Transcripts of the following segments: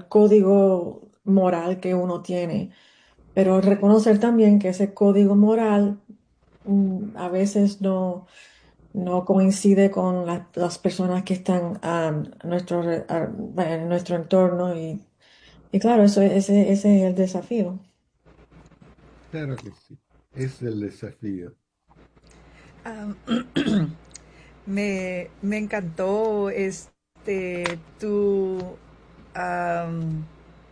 al código moral que uno tiene, pero reconocer también que ese código moral a veces no coincide con las personas que están en nuestro entorno y claro, ese es el desafío. Claro que sí, es el desafío. Am, me encantó tu am,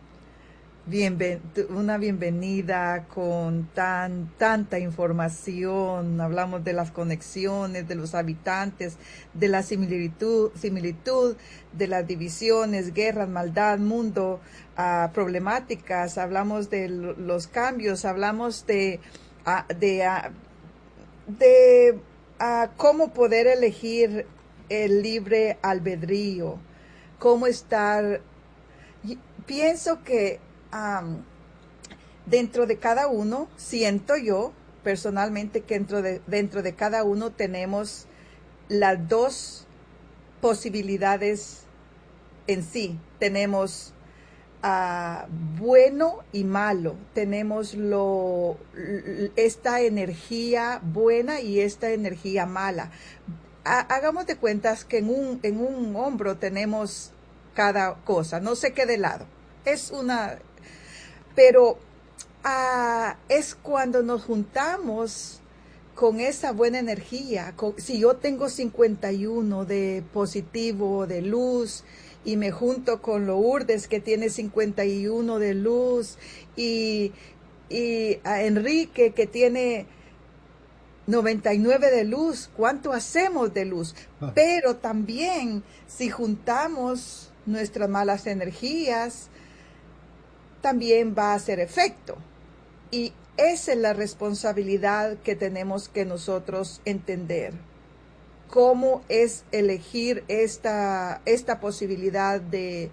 una bienvenida con tanta información. Hablamos de las conexiones, de los habitantes, de la similitud de las divisiones, guerras, maldad, mundo, problemáticas. Hablamos de los cambios, hablamos ah, de, ah, de cómo poder elegir el libre albedrío, cómo estar. Pienso que um, dentro de cada uno, siento yo personalmente que dentro de cada uno tenemos las dos posibilidades en sí. Tenemos bueno y malo. Tenemos esta energía buena y esta energía mala. Hagamos de cuentas que en un hombro tenemos cada cosa, no se quede de lado. Es una, pero es cuando nos juntamos con esa buena energía. Si yo tengo 51 de positivo, de luz, y me junto con Lourdes que tiene 51 de luz, y, y a Enrique que tiene 99 de luz, ¿cuánto hacemos de luz? Ah, Pero también si juntamos nuestras malas energías, también va a hacer efecto. Y esa es la responsabilidad que tenemos que nosotros entender. Cómo es elegir esta posibilidad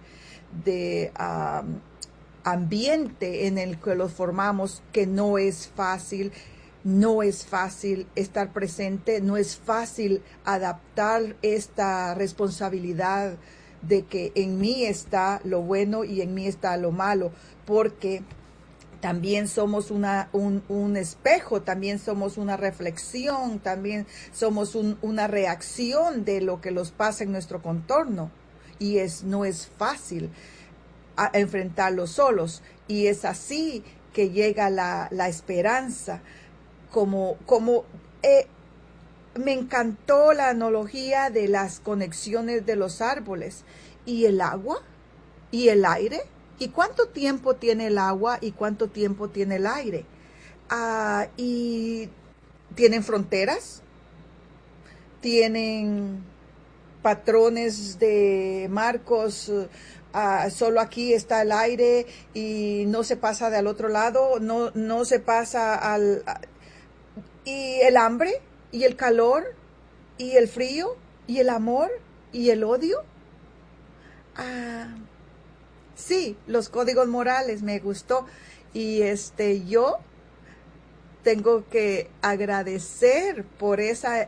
de ambiente en el que los formamos, que no es fácil. No es fácil estar presente, no es fácil adaptar esta responsabilidad de que en mí está lo bueno y en mí está lo malo, porque también somos un espejo, también somos una reflexión, también somos una reacción de lo que nos pasa en nuestro contorno. Y no es fácil enfrentarlo solos. Y es así que llega la esperanza. Como me encantó la analogía de las conexiones de los árboles y el agua y el aire. ¿Y cuánto tiempo tiene el agua y cuánto tiempo tiene el aire? Y tienen fronteras, tienen patrones de marcos. Solo aquí está el aire y no se pasa de al otro lado, no se pasa y el hambre y el calor y el frío y el amor y el odio. Ah, sí, los códigos morales me gustó. Y yo tengo que agradecer por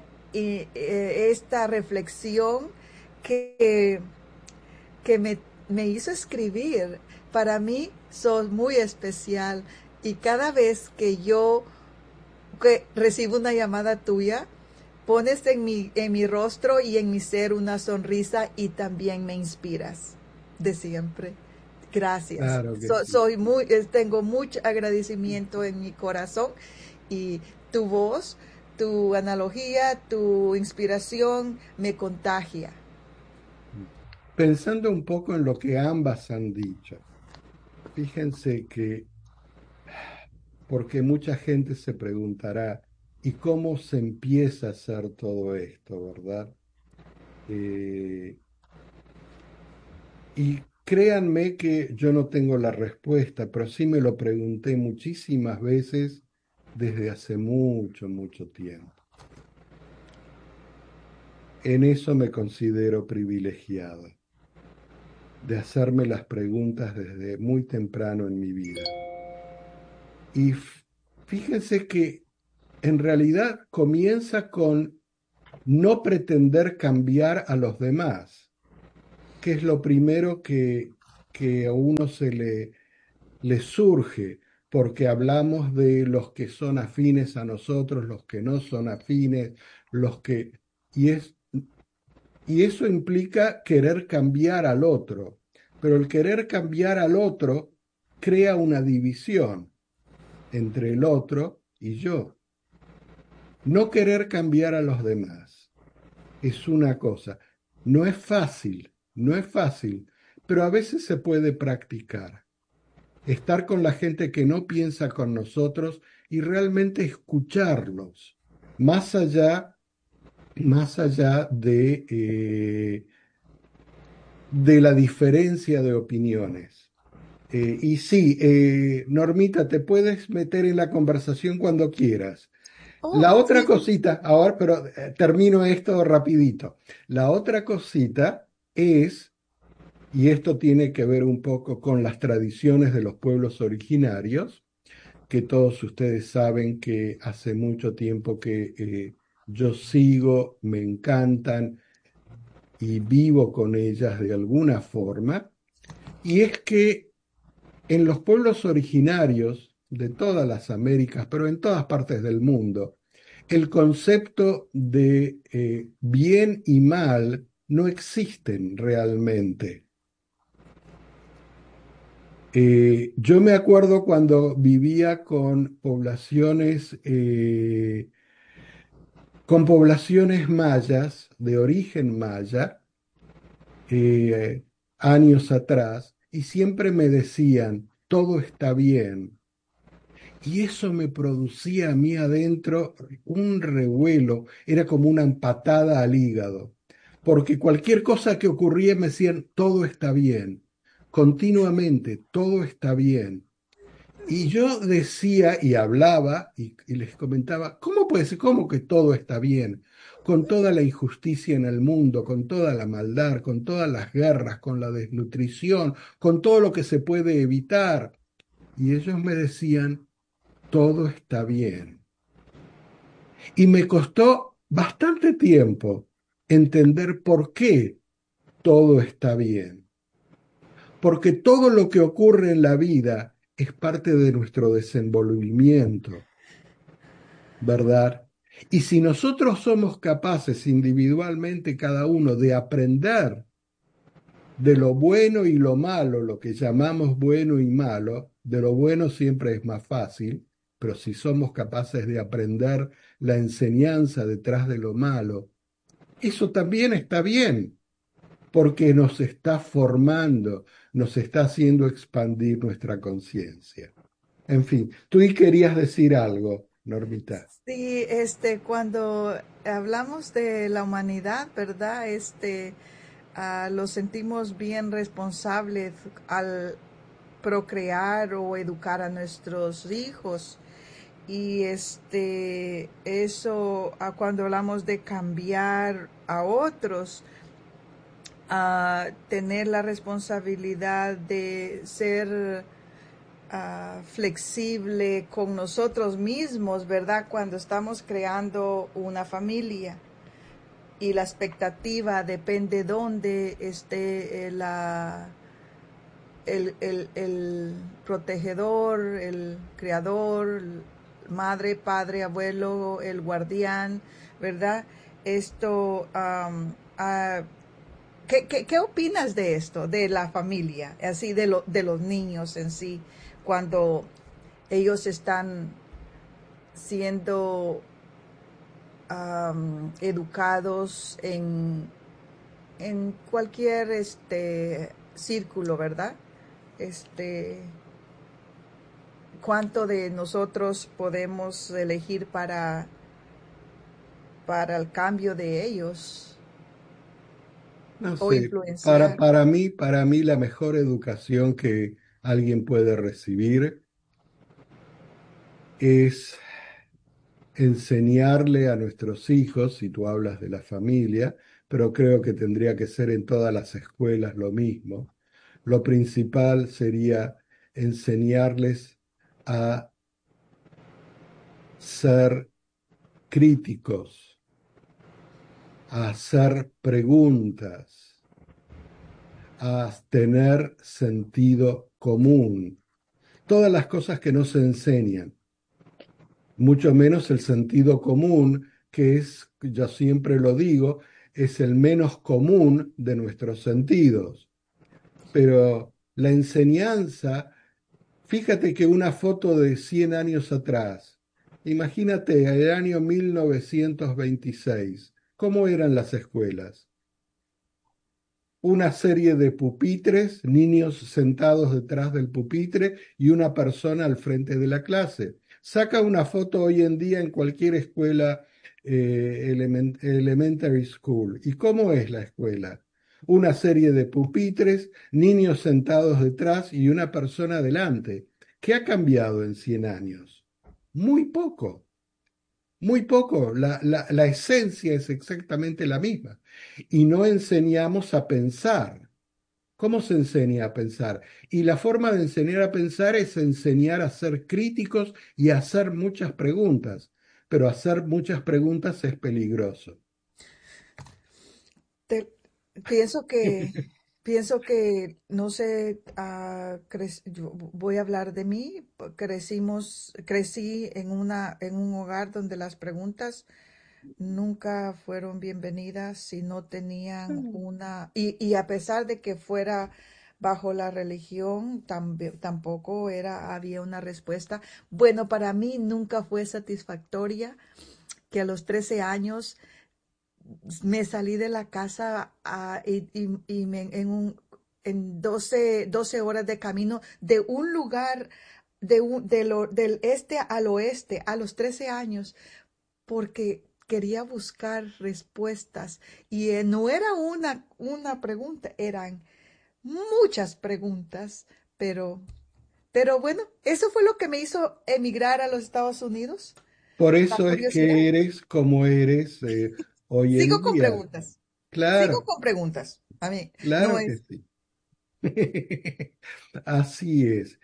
esta reflexión que, que me hizo escribir. Para mí sos muy especial y cada vez que recibo una llamada tuya, pones en mi rostro y en mi ser una sonrisa y también me inspiras de siempre. Gracias. claro que sí. Tengo mucho agradecimiento en mi corazón y tu voz, tu analogía, tu inspiración me contagia. Pensando un poco en lo que ambas han dicho, fíjense que, porque mucha gente se preguntará, ¿y cómo se empieza a hacer todo esto, verdad? Eh, y créanme que yo no tengo la respuesta, pero sí me lo pregunté muchísimas veces desde hace mucho, mucho tiempo. En eso me considero privilegiado, de hacerme las preguntas desde muy temprano en mi vida. Y fíjense que en realidad comienza con no pretender cambiar a los demás, que es lo primero que que a uno le surge, porque hablamos de los que son afines a nosotros, los que no son afines, los que... Y, es, y eso implica querer cambiar al otro, pero el querer cambiar al otro crea una división entre el otro y yo. No querer cambiar a los demás es una cosa. No es fácil, no es fácil, pero a veces se puede practicar. Estar con la gente que no piensa con nosotros y realmente escucharlos, más allá, más allá de la diferencia de opiniones. Y sí, Normita, te puedes meter en la conversación cuando quieras. Oh, La otra sí. cosita, ahora, pero termino esto rapidito. La otra cosita es, y esto tiene que ver un poco con las tradiciones de los pueblos originarios, que todos ustedes saben que hace mucho tiempo que yo sigo, me encantan y vivo con ellas de alguna forma, y es que en los pueblos originarios de todas las Américas, pero en todas partes del mundo, el concepto de bien y mal no existen realmente. Yo me acuerdo cuando vivía con poblaciones mayas, de origen maya, eh, años atrás, y siempre me decían, todo está bien. Y eso me producía a mí adentro un revuelo, era como una patada al hígado, porque cualquier cosa que ocurría me decían, todo está bien, continuamente, todo está bien. Y yo decía y hablaba y les comentaba, ¿cómo puede ser? ¿Cómo que todo está bien? Con toda la injusticia en el mundo, con toda la maldad, con todas las guerras, con la desnutrición, con todo lo que se puede evitar. Y ellos me decían, todo está bien. Y me costó bastante tiempo entender por qué todo está bien. Porque todo lo que ocurre en la vida es parte de nuestro desenvolvimiento, ¿verdad? Y si nosotros somos capaces individualmente cada uno de aprender de lo bueno y lo malo, lo que llamamos bueno y malo, de lo bueno siempre es más fácil, pero si somos capaces de aprender la enseñanza detrás de lo malo, eso también está bien, porque nos está formando, nos está haciendo expandir nuestra conciencia. En fin, tú y querías decir algo, Normita. Sí, cuando hablamos de la humanidad, ¿verdad? Lo sentimos bien responsables al procrear o educar a nuestros hijos. Y eso, cuando hablamos de cambiar a otros, a tener la responsabilidad de ser flexible con nosotros mismos, ¿verdad? Cuando estamos creando una familia y la expectativa depende dónde esté el protegedor, el creador, madre, padre, abuelo, el guardián, ¿verdad? Esto, ¿qué opinas de esto, de la familia, así de los niños en sí, cuando ellos están siendo educados en cualquier círculo, ¿verdad? Este, ¿Cuánto de nosotros podemos elegir para el cambio de ellos No o sé, influenciar? para mí la mejor educación que alguien puede recibir es enseñarle a nuestros hijos, si tú hablas de la familia, pero creo que tendría que ser en todas las escuelas lo mismo. Lo principal sería enseñarles a ser críticos, a hacer preguntas, a tener sentido común. Todas las cosas que no se enseñan, mucho menos el sentido común, que es, yo siempre lo digo, es el menos común de nuestros sentidos. Pero la enseñanza, fíjate que una foto de 100 años atrás, imagínate el año 1926, ¿cómo eran las escuelas? Una serie de pupitres, niños sentados detrás del pupitre y una persona al frente de la clase. Saca una foto hoy en día en cualquier escuela elementary school. ¿Y cómo es la escuela? Una serie de pupitres, niños sentados detrás y una persona delante. ¿Qué ha cambiado en 100 años? Muy poco. Muy poco, la esencia es exactamente la misma. Y no enseñamos a pensar. ¿Cómo se enseña a pensar? Y la forma de enseñar a pensar es enseñar a ser críticos y a hacer muchas preguntas. Pero hacer muchas preguntas es peligroso. Te- pienso que, pienso que, no sé, yo voy a hablar de mí. Crecí en un hogar donde las preguntas nunca fueron bienvenidas si no tenían y a pesar de que fuera bajo la religión, tampoco había una respuesta. Bueno, para mí nunca fue satisfactoria que a los 13 años me salí de la casa en 12 horas de camino de un lugar del este al oeste a los 13 años porque quería buscar respuestas y no era una pregunta, eran muchas preguntas, pero, pero bueno, eso fue lo que me hizo emigrar a los Estados Unidos, Por la eso es curiosidad. que eres como eres hoy en Sigo con día. preguntas, sigo Claro, con preguntas. A mí, no claro que es, sí. Así es.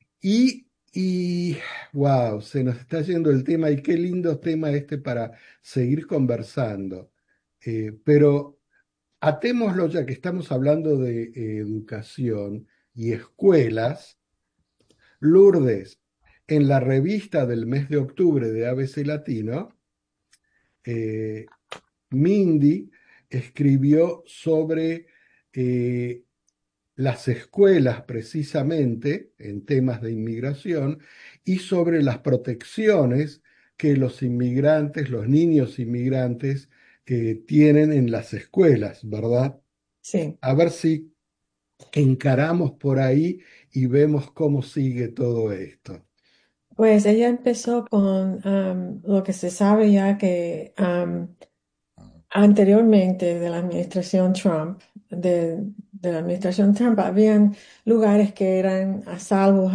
Y, wow, se nos está yendo el tema y qué lindo tema este para seguir conversando. Pero atémoslo ya que estamos hablando de educación y escuelas. Lourdes, en la revista del mes de octubre de ABC Latino, eh, Mindy escribió sobre eh, las escuelas precisamente en temas de inmigración y sobre las protecciones que los inmigrantes, los niños inmigrantes, tienen en las escuelas, ¿verdad? Sí. A ver si encaramos por ahí y vemos cómo sigue todo esto. Pues ella empezó con lo que se sabe ya que anteriormente de la administración Trump, de la administración Trump, habían lugares que eran a salvo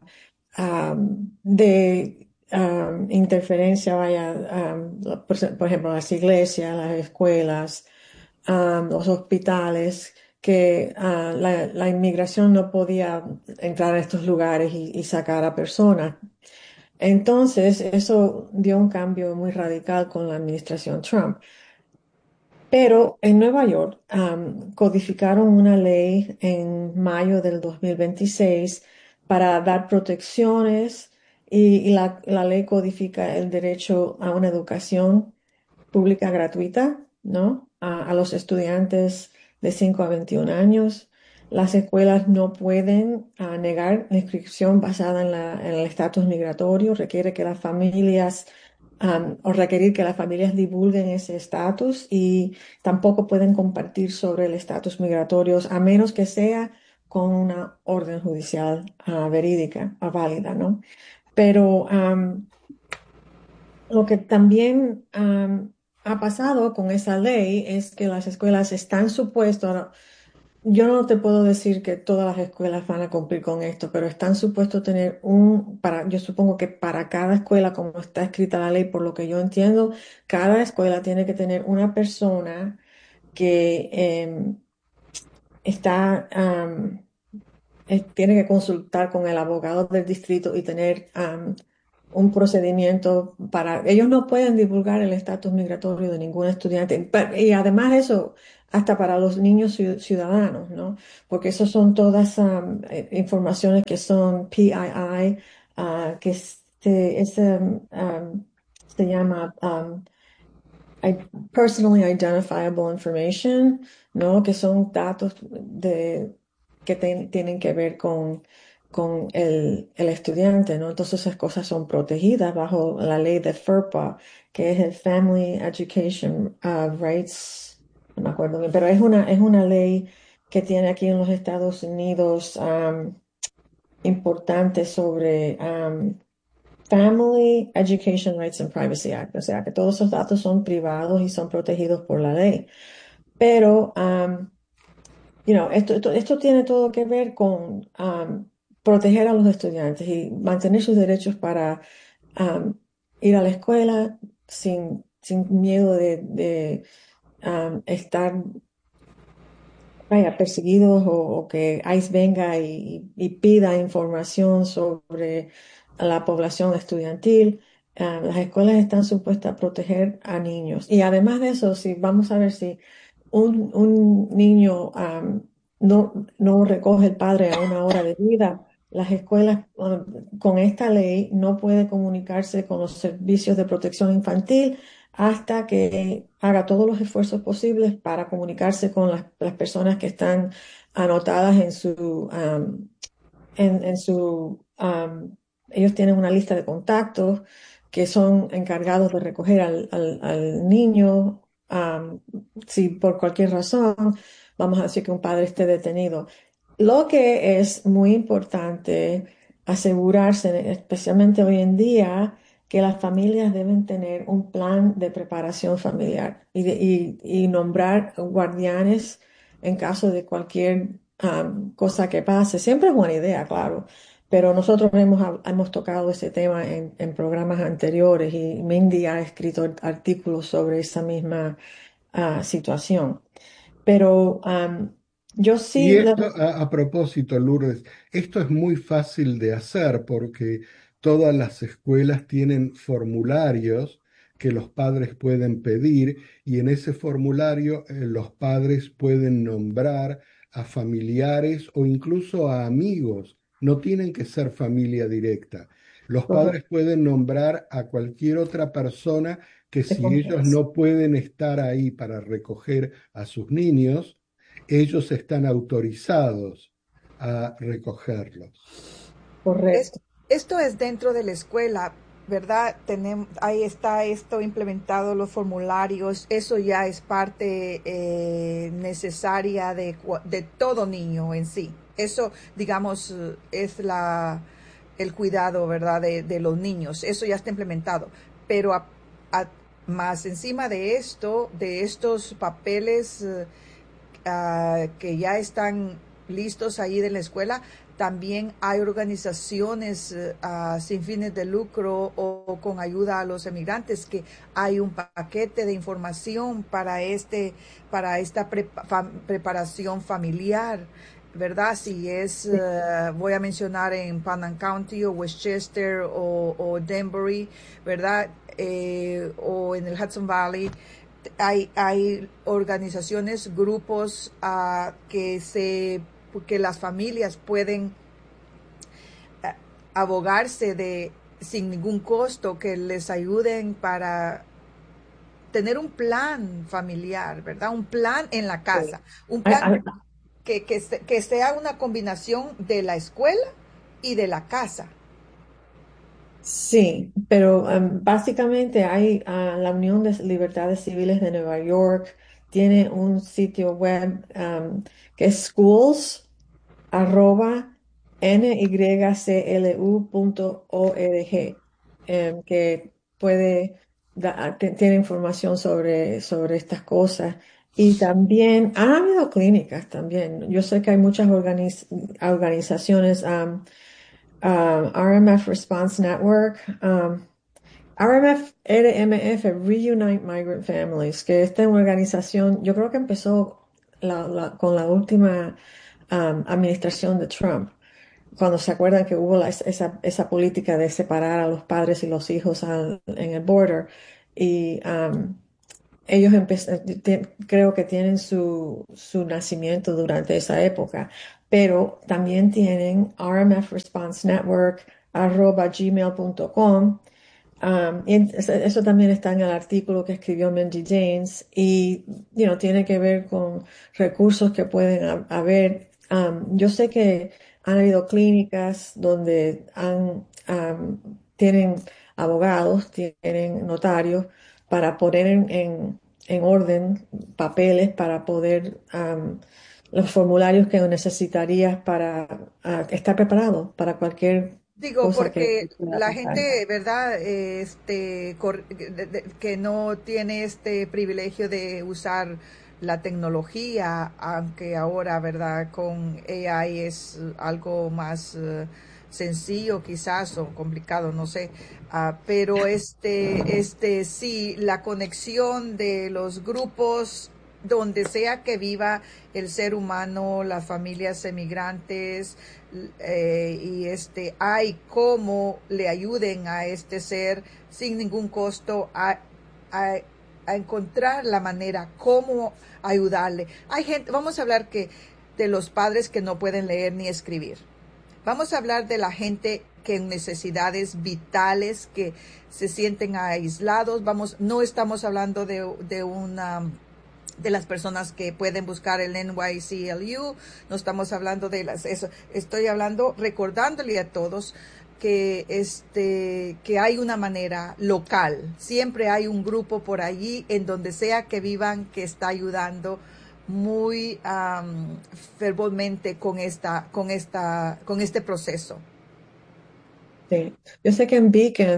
de interferencia, vaya, por ejemplo, las iglesias, las escuelas, los hospitales, que la inmigración no podía entrar a estos lugares y sacar a personas. Entonces, eso dio un cambio muy radical con la administración Trump. Pero en Nueva York codificaron una ley en mayo del 2026 para dar protecciones y la ley codifica el derecho a una educación pública gratuita, ¿no? A los estudiantes de 5 a 21 años. Las escuelas no pueden negar la inscripción basada en el estatus migratorio, requiere que las familias o requerir que las familias divulguen ese estatus y tampoco pueden compartir sobre el estatus migratorio a menos que sea con una orden judicial verídica, válida, ¿no? Pero lo que también ha pasado con esa ley es que las escuelas están supuestas, yo no te puedo decir que todas las escuelas van a cumplir con esto, pero están supuestos tener yo supongo que para cada escuela, como está escrita la ley, por lo que yo entiendo, cada escuela tiene que tener una persona que está, tiene que consultar con el abogado del distrito y tener un procedimiento ellos no pueden divulgar el estatus migratorio de ningún estudiante. Y además eso, hasta para los niños ciudadanos, ¿no? Porque eso son todas informaciones que son PII, que se llama personally identifiable information, ¿no? Que son datos que tienen que ver con el estudiante, ¿no? Entonces esas cosas son protegidas bajo la ley de FERPA, que es el Family Education Rights, no me acuerdo bien, pero es una ley que tiene aquí en los Estados Unidos importante sobre Family Education Rights and Privacy Act, o sea que todos esos datos son privados y son protegidos por la ley. Pero, esto tiene todo que ver con proteger a los estudiantes y mantener sus derechos para ir a la escuela sin miedo de estar perseguidos o que ICE venga y pida información sobre la población estudiantil. Las escuelas están supuestas a proteger a niños. Y además de eso, si vamos a ver si un niño no recoge el padre a una hora de vida, las escuelas con esta ley no puede comunicarse con los servicios de protección infantil hasta que haga todos los esfuerzos posibles para comunicarse con las personas que están anotadas en su, ellos tienen una lista de contactos que son encargados de recoger al niño, si por cualquier razón, vamos a decir que un padre esté detenido. Lo que es muy importante asegurarse, especialmente hoy en día, que las familias deben tener un plan de preparación familiar y nombrar guardianes en caso de cualquier cosa que pase. Siempre es buena idea, claro, pero nosotros hemos tocado ese tema en programas anteriores y Mindy ha escrito artículos sobre esa misma situación. Pero yo Y sí, esto, a propósito, Lourdes, esto es muy fácil de hacer porque todas las escuelas tienen formularios que los padres pueden pedir y en ese formulario los padres pueden nombrar a familiares o incluso a amigos. No tienen que ser familia directa. Los padres correcto, pueden nombrar a cualquier otra persona que de si ellos confianza, no pueden estar ahí para recoger a sus niños, ellos están autorizados a recogerlos. Es- correcto. Esto es dentro de la escuela, ¿verdad? Ahí está esto implementado, los formularios, eso ya es parte necesaria de todo niño en sí. Eso, digamos, es el cuidado, ¿verdad? De los niños, eso ya está implementado. Pero a- más encima de esto, de estos papeles que ya están listos ahí de la escuela, también hay organizaciones sin fines de lucro o con ayuda a los emigrantes que hay un paquete de información para esta preparación familiar, ¿verdad? Si es, Sí. voy a mencionar en Putnam County o Westchester o Danbury, ¿verdad? O en el Hudson Valley, hay organizaciones, grupos que las familias pueden ah, abogarse de sin ningún costo, que les ayuden para tener un plan familiar, ¿verdad? Un plan en la Sí. casa, un Hay- plan hay- que sea una combinación de la escuela y de la casa. Sí, pero básicamente hay la Unión de Libertades Civiles de Nueva York tiene un sitio web que es schools@nyclu.org, que tiene información sobre estas cosas. Y también han habido clínicas también. Yo sé que hay muchas organizaciones. RMF Response Network, RMF Reunite Migrant Families, que esta es una organización, yo creo que empezó con la última administración de Trump, cuando se acuerdan que hubo esa política de separar a los padres y los hijos en el border. Y ellos creo que tienen su nacimiento durante esa época, pero también tienen RMF Response Network @gmail.com. Eso también está en el artículo que escribió Mindy James y tiene que ver con recursos que pueden haber. Yo sé que han habido clínicas donde tienen abogados, tienen notarios para poner en orden papeles para poder, los formularios que necesitarías para estar preparado para cualquier Digo, cosa que porque pueda la pasar. gente, ¿verdad? Que no tiene este privilegio de usar la tecnología, aunque ahora, ¿verdad? Con AI es algo más sencillo quizás o complicado, no sé. Pero sí, la conexión de los grupos donde sea que viva el ser humano, las familias emigrantes, y hay cómo le ayuden a este ser sin ningún costo a, a encontrar la manera cómo ayudarle. Hay gente, vamos a hablar que de los padres que no pueden leer ni escribir. Vamos a hablar de la gente que en necesidades vitales, que se sienten aislados. No estamos hablando de una de las personas que pueden buscar el NYCLU, no estamos hablando de eso, estoy hablando, recordándole a todos que hay una manera local, siempre hay un grupo por allí, en donde sea que vivan, que está ayudando muy fervormente con este proceso. Sí. Yo sé que en Beacon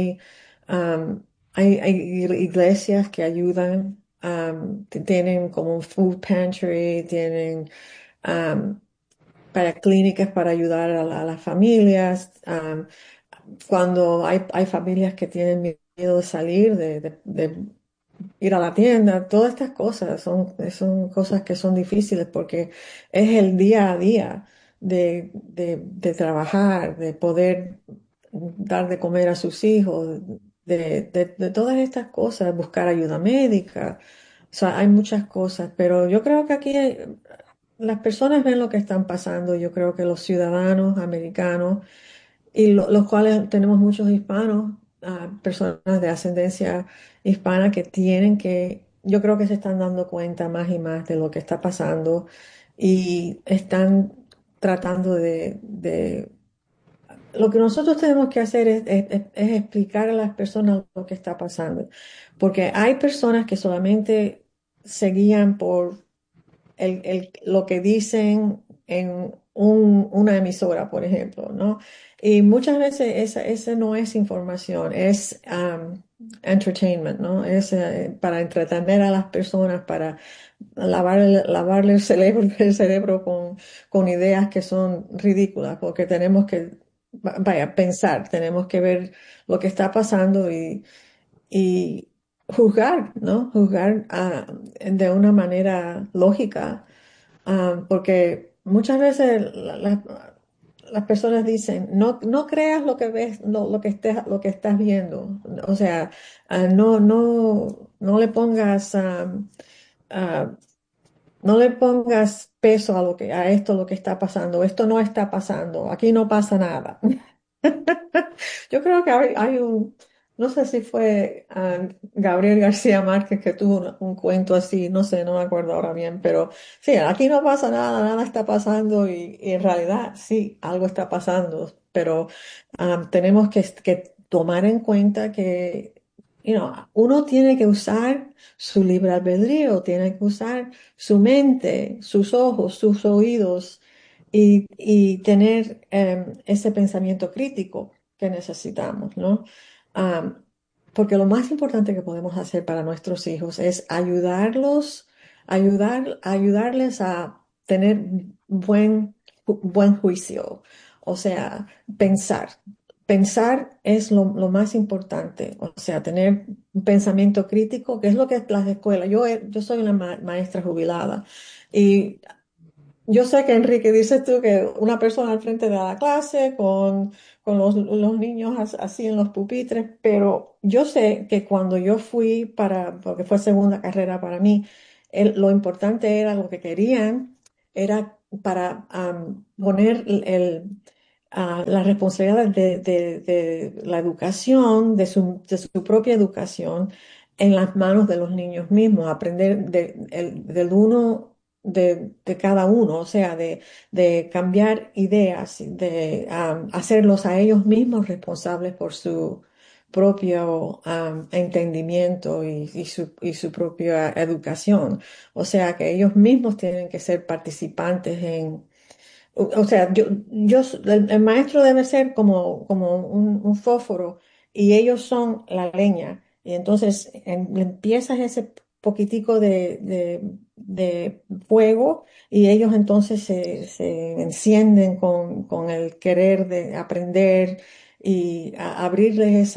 hay iglesias que ayudan, tienen como un food pantry, tienen um, para clínicas para ayudar a las familias. Cuando hay familias que tienen miedo de salir, de ir a la tienda, todas estas cosas son cosas que son difíciles porque es el día a día de trabajar, de poder dar de comer a sus hijos, de todas estas cosas, buscar ayuda médica. O sea, hay muchas cosas, pero yo creo que aquí las personas ven lo que están pasando. Yo creo que los ciudadanos americanos y los cuales tenemos muchos hispanos, personas de ascendencia hispana que yo creo que se están dando cuenta más y más de lo que está pasando y están tratando lo que nosotros tenemos que hacer es explicar a las personas lo que está pasando, porque hay personas que solamente se guían por lo que dicen en una emisora, por ejemplo, ¿no? Y muchas veces esa no es información, es entertainment, ¿no? Es para entretener a las personas, para lavarle el cerebro con ideas que son ridículas, porque tenemos que, vaya, pensar, tenemos que ver lo que está pasando y juzgar, ¿no? Juzgar de una manera lógica, porque muchas veces las personas dicen, no creas lo que ves, lo que estás viendo. O sea, no le pongas, ah, no le pongas peso a esto, lo que está pasando. Esto no está pasando. Aquí no pasa nada. Yo creo que no sé si fue Gabriel García Márquez que tuvo un cuento así, no sé, no me acuerdo ahora bien, pero sí, aquí no pasa nada, nada está pasando y en realidad sí, algo está pasando, pero tenemos que tomar en cuenta que uno tiene que usar su libre albedrío, tiene que usar su mente, sus ojos, sus oídos y tener ese pensamiento crítico que necesitamos, ¿no? Am, Porque lo más importante que podemos hacer para nuestros hijos es ayudarles a tener buen juicio, o sea, pensar. Pensar es lo más importante, o sea, tener un pensamiento crítico, que es lo que las escuelas, yo soy una maestra jubilada y Yo sé que Enrique, dices tú que una persona al frente de la clase con los niños así en los pupitres, pero yo sé que cuando yo fui porque fue segunda carrera para mí, lo importante era lo que querían, era para poner la responsabilidad de la educación, de su propia educación en las manos de los niños mismos, aprender del uno de cada uno, o sea, de cambiar ideas, de hacerlos a ellos mismos responsables por su propio entendimiento y su propia educación. O sea, que ellos mismos tienen que ser participantes o sea, el maestro debe ser como un fósforo y ellos son la leña. Y entonces le empiezas ese poquitico de fuego y ellos entonces se encienden con el querer de aprender y abrirles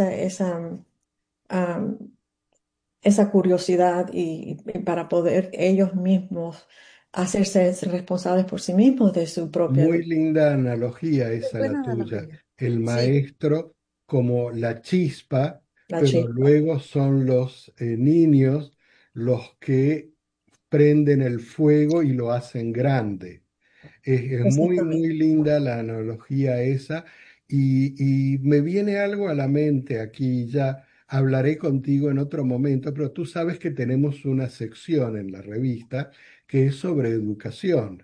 am, esa curiosidad y para poder ellos mismos hacerse responsables por sí mismos de su propia Muy educación. linda analogía esa la Buena tuya. analogía. El Sí, maestro como la chispa, La pero chispa. luego son los niños los que prenden el fuego y lo hacen grande. Es muy, muy Exactamente. linda la analogía esa y me viene algo a la mente aquí, ya hablaré contigo en otro momento, pero tú sabes que tenemos una sección en la revista que es sobre educación,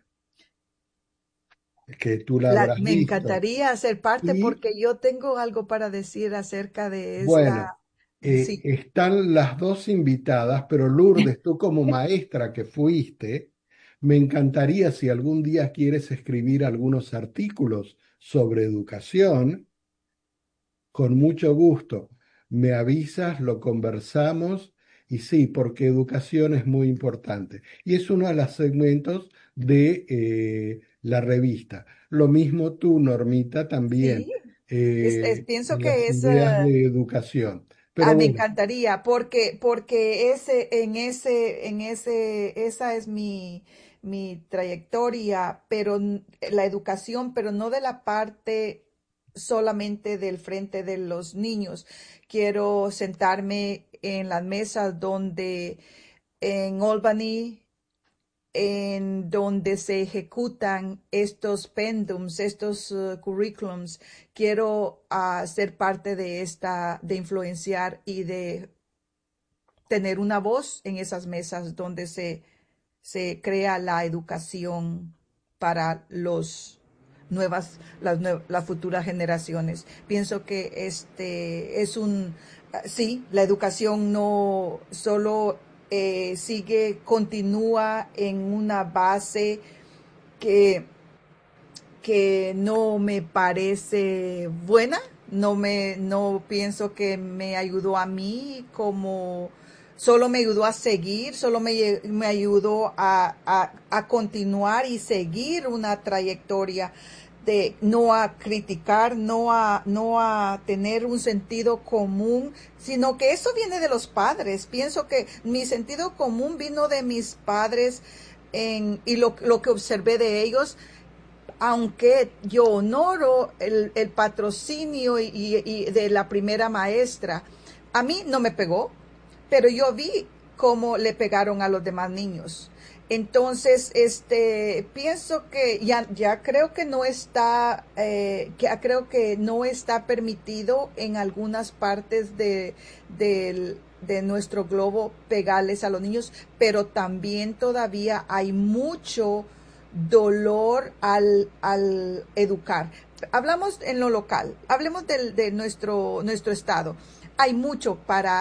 que tú la habrás Me visto. encantaría ser parte Y porque yo tengo algo para decir acerca de esta. bueno, Sí, están las dos invitadas, pero Lourdes, tú como maestra que fuiste, me encantaría si algún día quieres escribir algunos artículos sobre educación, con mucho gusto. Me avisas, lo conversamos y sí, porque educación es muy importante. Y es uno de los segmentos de la revista. Lo mismo tú, Normita, también, sí. Pienso las que es. ideas de educación. Pero Me bueno, encantaría, porque esa es mi trayectoria, pero la educación, pero no de la parte solamente del frente de los niños. Quiero sentarme en las mesas donde en Albany, en donde se ejecutan estos pendums, estos curriculums. Quiero ser parte de de influenciar y de tener una voz en esas mesas donde se crea la educación para las futuras generaciones. Pienso que este es sí, la educación no solo continúa en una base que, que no me parece buena, no pienso que me ayudó a mí solo me ayudó a seguir, solo me ayudó a continuar y seguir una trayectoria de no a criticar, no a tener un sentido común, sino que eso viene de los padres. Pienso que mi sentido común vino de mis padres y lo que observé de ellos, aunque yo honoro el patrocinio y de la primera maestra. A mí no me pegó, pero yo vi cómo le pegaron a los demás niños. Entonces, pienso que ya creo que no está, creo que no está permitido en algunas partes de nuestro globo pegarles a los niños, pero también todavía hay mucho dolor al educar. Hablamos en lo local, hablemos de nuestro estado. Hay mucho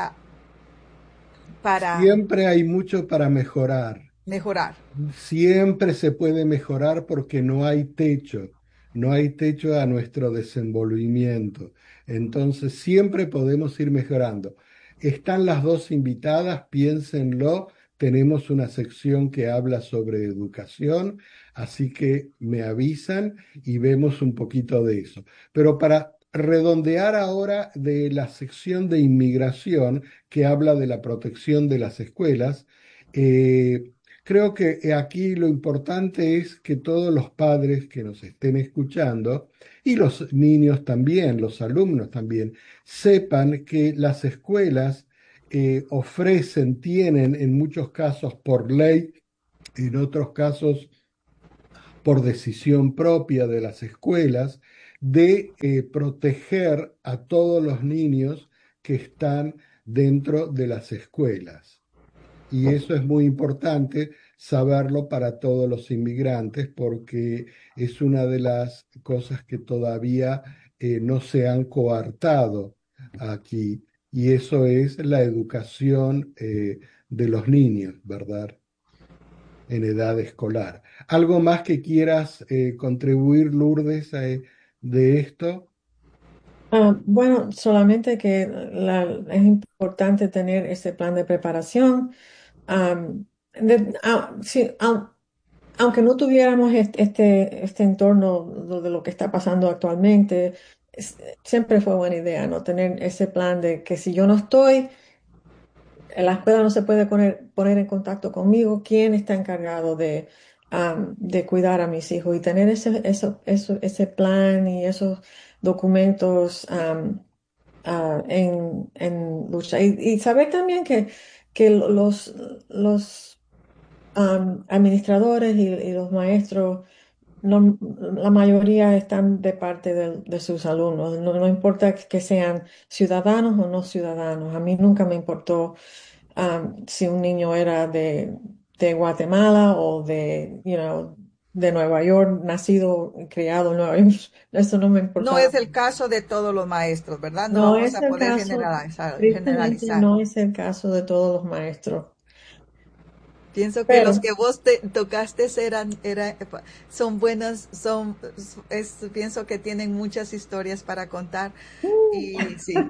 para siempre hay mucho para mejorar. mejorar. Siempre se puede mejorar porque no hay techo, no hay techo a nuestro desenvolvimiento. Entonces siempre podemos ir mejorando. Están las dos invitadas, piénsenlo. Tenemos una sección que habla sobre educación, así que me avisan y vemos un poquito de eso. Pero para redondear ahora de la sección de inmigración que habla de la protección de las escuelas, Creo que aquí lo importante es que todos los padres que nos estén escuchando y los niños también, los alumnos también, sepan que las escuelas ofrecen, tienen en muchos casos por ley, en otros casos por decisión propia de las escuelas, de proteger a todos los niños que están dentro de las escuelas. Y eso es muy importante saberlo para todos los inmigrantes porque es una de las cosas que todavía no se han coartado aquí. Y eso es la educación de los niños, ¿verdad? En edad escolar. ¿Algo más que quieras contribuir, Lourdes, de esto? Bueno, solamente que es importante tener ese plan de preparación. Sí, aunque no tuviéramos este entorno de lo que está pasando actualmente, siempre fue buena idea, ¿no? Tener ese plan de que si yo no estoy, la escuela no se puede poner en contacto conmigo, ¿quién está encargado de cuidar a mis hijos? Y tener ese plan y esos documentos en lucha. Y saber también que los administradores y los maestros, la mayoría están de parte de sus alumnos. No, no importa que sean ciudadanos o no ciudadanos. A mí nunca me importó si un niño era de Guatemala o de Nueva York, nacido y criado en Nueva York. Eso no me No importaba. es el caso de todos los maestros, ¿verdad? No No vamos es a el poder caso, generalizar, tristemente generalizar. no es el caso de todos los maestros. Pienso que los Pero que vos tocaste son buenas, pienso que tienen muchas historias para contar. Y sí.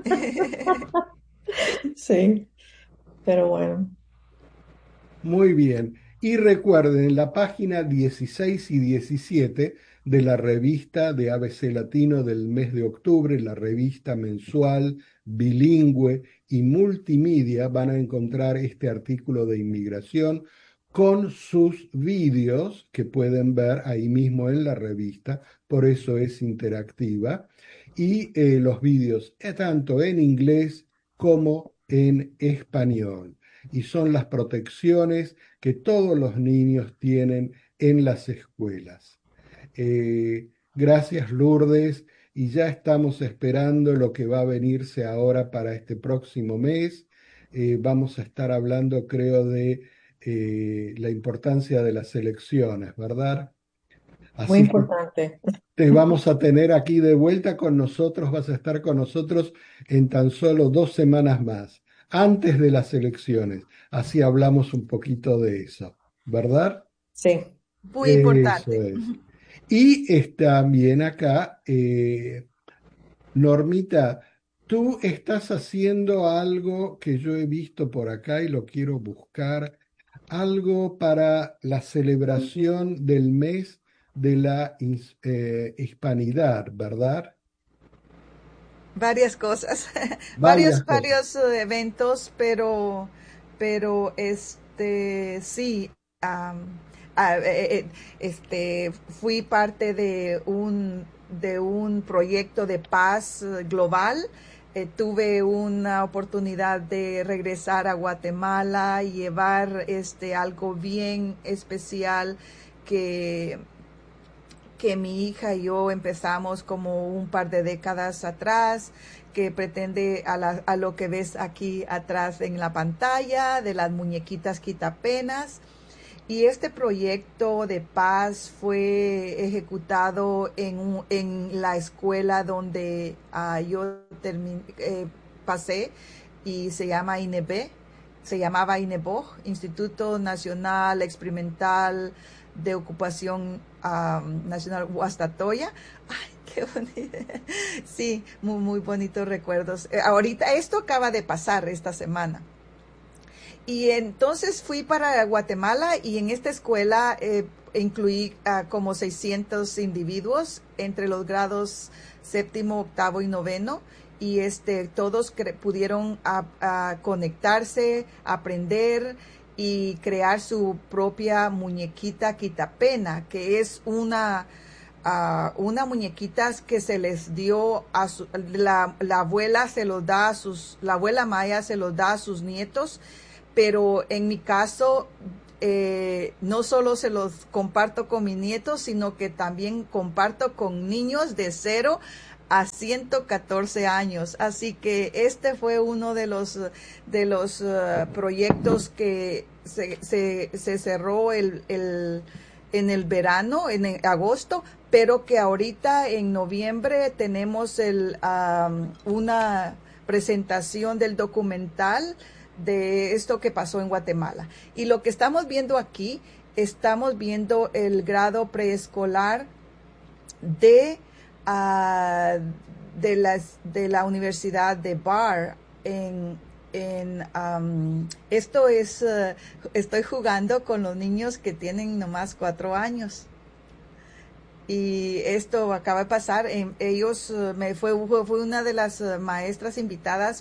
sí, pero bueno, Muy bien. Y recuerden, en la página 16 y 17 de la revista de ABC Latino del mes de octubre, la revista mensual, bilingüe y multimedia, van a encontrar este artículo de inmigración con sus vídeos que pueden ver ahí mismo en la revista, por eso es interactiva, y los vídeos tanto en inglés como en español y son las protecciones que todos los niños tienen en las escuelas. Gracias, Lourdes, y ya estamos esperando lo que va a venirse ahora para este próximo mes. Vamos a estar hablando, creo, de la importancia de las elecciones, ¿verdad? muy Así que importante. te vamos a tener aquí de vuelta con nosotros, vas a estar con nosotros en tan solo 2 semanas más, antes de las elecciones. Así hablamos un poquito de eso, ¿verdad? Sí. Muy Eso importante. es. Y también acá, Normita, tú estás haciendo algo que yo he visto por acá y lo quiero buscar, algo para la celebración del mes de la hispanidad, ¿verdad? Varias cosas, Varias cosas. varios eventos, pero sí, am, ah, fui parte de un proyecto de paz global. Tuve una oportunidad de regresar a Guatemala y llevar algo bien especial que mi hija y yo empezamos como un par de décadas atrás, que pretende a lo que ves aquí atrás en la pantalla, de las muñequitas quitapenas. Y este proyecto de paz fue ejecutado en la escuela donde yo pasé, y se llama INEB, se llamaba INEBOG, Instituto Nacional Experimental de Ocupación Nacional Guastatoya. Ay, qué bonito. Sí, muy, muy bonitos recuerdos. Ahorita esto acaba de pasar esta semana. Y entonces fui para Guatemala, y en esta escuela incluí como 600 individuos entre los grados séptimo, octavo y noveno, y todos pudieron conectarse, aprender y crear su propia muñequita quitapena, que es una muñequita que se les dio la abuela se los da a la abuela Maya se los da a sus nietos, pero en mi caso no solo se los comparto con mis nietos, sino que también comparto con niños de 0 a 114 años. Así que este fue uno de los proyectos que se cerró en el verano, en el agosto, pero que ahorita en noviembre tenemos una presentación del documental de esto que pasó en Guatemala. Y lo que estamos viendo aquí, estamos viendo el grado preescolar de, uh, de la Universidad de Bar esto es, estoy jugando con los niños que tienen nomás 4 años. Y esto acaba de pasar. Ellos fue una de las maestras invitadas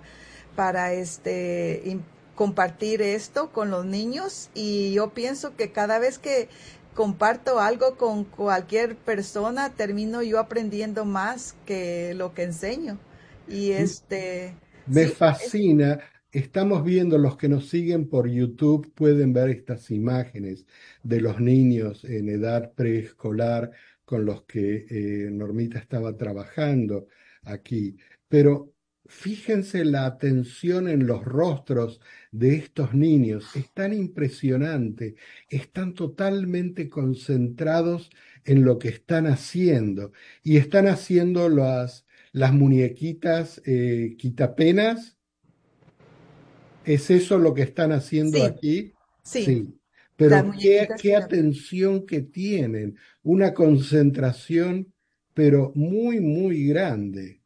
para compartir esto con los niños. Y yo pienso que cada vez que comparto algo con cualquier persona, termino yo aprendiendo más que lo que enseño. Y Me sí, fascina. Estamos viendo, los que nos siguen por YouTube pueden ver estas imágenes de los niños en edad preescolar con los que Normita estaba trabajando aquí. Pero fíjense la atención en los rostros de estos niños. Es tan impresionante. Están totalmente concentrados en lo que están haciendo. Y están haciendo las muñequitas quitapenas. ¿Es eso lo que están haciendo sí, aquí? sí, Sí, las pero muñequitas qué que también atención que tienen, una concentración, pero muy, muy grande.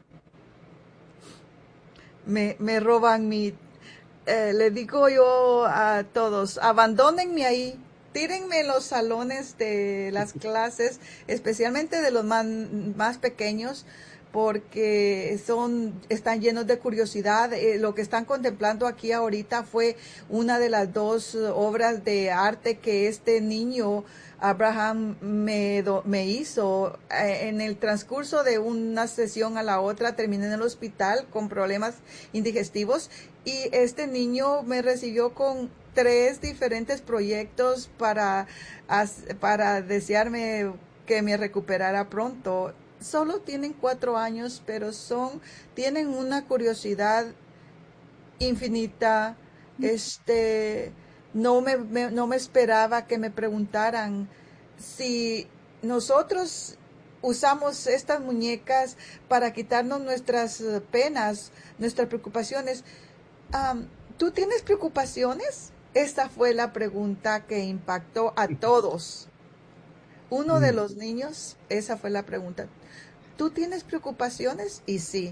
me roban le digo yo a todos, abandónenme ahí, tírenme los salones de las clases, especialmente de los más pequeños, porque están llenos de curiosidad. Lo que están contemplando aquí ahorita fue una de las dos obras de arte que este niño Abraham me hizo. En el transcurso de una sesión a la otra terminé en el hospital con problemas indigestivos y este niño me recibió con 3 diferentes proyectos para desearme que me recuperara pronto. Solo tienen 4 años, pero tienen una curiosidad infinita. Este, no me esperaba que me preguntaran si nosotros usamos estas muñecas para quitarnos nuestras penas, nuestras preocupaciones. Um, ¿Tú tienes preocupaciones? Esta fue la pregunta que impactó a todos. Uno de Mm. los niños, esa fue la pregunta. ¿Tú tienes preocupaciones? Y sí,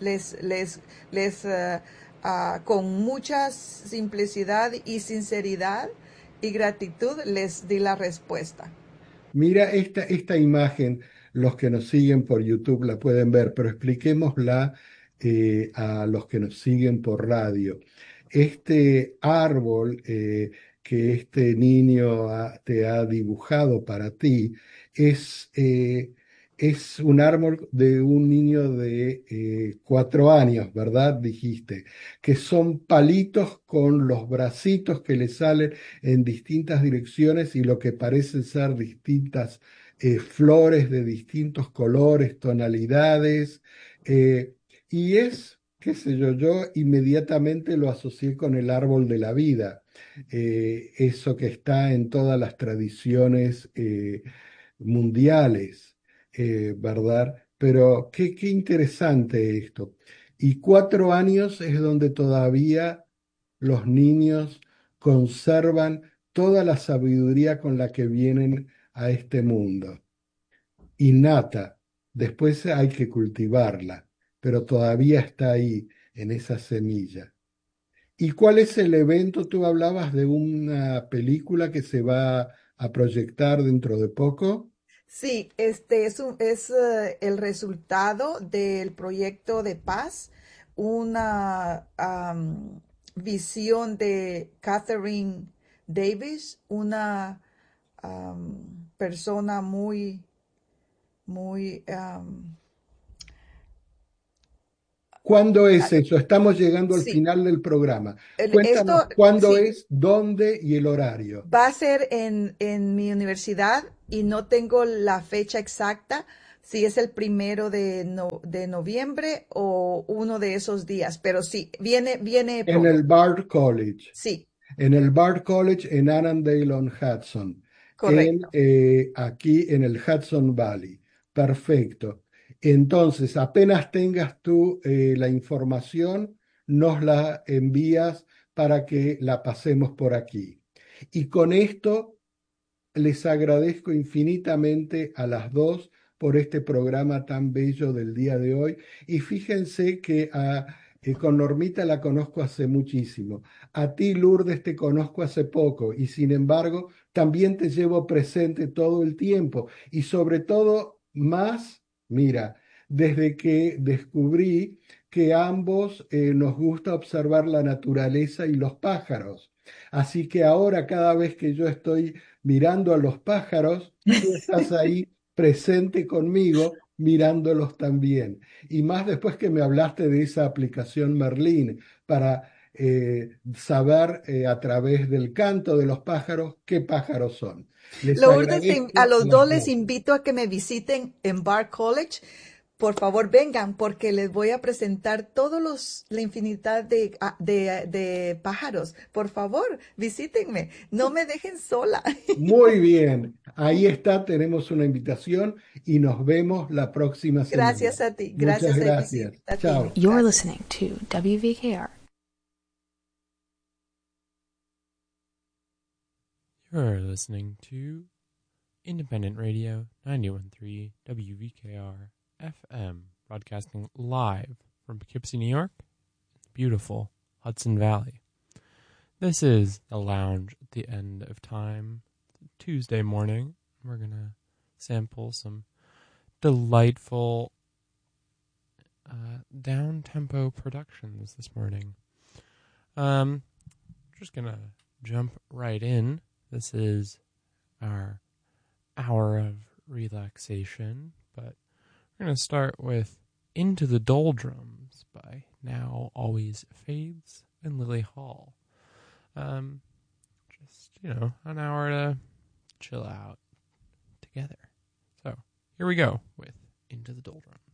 con mucha simplicidad y sinceridad y gratitud les di la respuesta. Mira esta imagen, los que nos siguen por YouTube la pueden ver, pero expliquémosla a los que nos siguen por radio. Este árbol que este niño te ha dibujado para ti es un árbol de un niño de 4 años, ¿verdad? Dijiste, que son palitos con los bracitos que le salen en distintas direcciones y lo que parecen ser distintas flores de distintos colores, tonalidades, eh, y qué sé yo, yo inmediatamente lo asocié con el árbol de la vida, eso que está en todas las tradiciones mundiales, ¿verdad? Pero qué interesante esto. Y 4 años es donde todavía los niños conservan toda la sabiduría con la que vienen a este mundo. Innata, después hay que cultivarla, pero todavía está ahí, en esa semilla. ¿Y cuál es el evento? Tú hablabas de una película que se va a proyectar dentro de poco. Sí, es el resultado del proyecto de paz, una visión de Catherine Davis, una persona muy, ¿Cuándo es eso? Estamos llegando al sí, final del programa. Cuéntanos esto, cuándo sí, es, dónde y el horario. va a ser en mi universidad y no tengo la fecha exacta, si es el 1 de noviembre o uno de esos días, pero sí, viene En el pronto. Bard College. Sí, En el Bard College en Annandale-on-Hudson, correcto. aquí en el Hudson Valley. Perfecto. Entonces, apenas tengas tú la información, nos la envías para que la pasemos por aquí. Y con esto les agradezco infinitamente a las dos por este programa tan bello del día de hoy. Y fíjense que con Normita la conozco hace muchísimo. A ti, Lourdes, te conozco hace poco y sin embargo también te llevo presente todo el tiempo. Y sobre todo, más, mira, desde que descubrí que a ambos nos gusta observar la naturaleza y los pájaros. Así que ahora cada vez que yo estoy mirando a los pájaros, tú estás ahí presente conmigo mirándolos también. Y más después que me hablaste de esa aplicación Merlín para saber a través del canto de los pájaros qué pájaros son. Les Lourdes, a agradezco a los las dos les dos. invito a que me visiten en Bard College. Por favor, vengan porque les voy a presentar la infinidad de pájaros. Por favor, visítenme. No me dejen sola. Muy bien, ahí está, tenemos una invitación y nos vemos la próxima semana. Gracias a ti. Muchas Gracias gracias. a ti. Chao. You're Gracias. listening to WVKR. You're listening to Independent Radio 91.3 WVKR FM, broadcasting live from Poughkeepsie, New York, beautiful Hudson Valley. This is the lounge at the end of time, Tuesday morning. We're going to sample some delightful down-tempo productions this morning. Just going to jump right in. This is our hour of relaxation, but we're going to start with Into the Doldrums by Now Always Fades and Lily Hall. Just, an hour to chill out together. So here we go with Into the Doldrums.